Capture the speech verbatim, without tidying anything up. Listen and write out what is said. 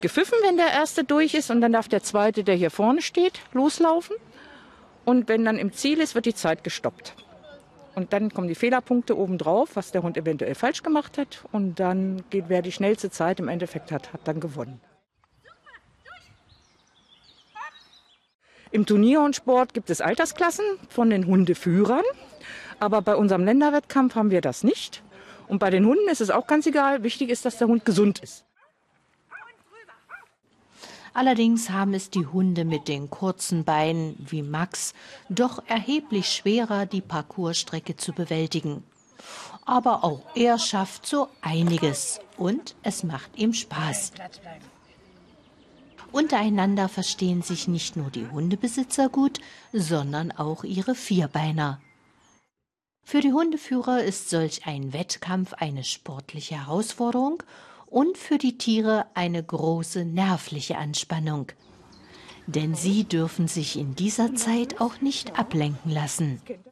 Gepfiffen, wenn der erste durch ist, und dann darf der zweite, der hier vorne steht, loslaufen. Und wenn dann im Ziel ist, wird die Zeit gestoppt. Und dann kommen die Fehlerpunkte obendrauf, was der Hund eventuell falsch gemacht hat. Und dann geht, wer die schnellste Zeit im Endeffekt hat, hat dann gewonnen. Im Turnierhundsport gibt es Altersklassen von den Hundeführern. Aber bei unserem Länderwettkampf haben wir das nicht. Und bei den Hunden ist es auch ganz egal. Wichtig ist, dass der Hund gesund ist. Allerdings haben es die Hunde mit den kurzen Beinen wie Max doch erheblich schwerer, die Parcoursstrecke zu bewältigen. Aber auch er schafft so einiges und es macht ihm Spaß. Untereinander verstehen sich nicht nur die Hundebesitzer gut, sondern auch ihre Vierbeiner. Für die Hundeführer ist solch ein Wettkampf eine sportliche Herausforderung und für die Tiere eine große nervliche Anspannung. Denn sie dürfen sich in dieser Zeit auch nicht ablenken lassen.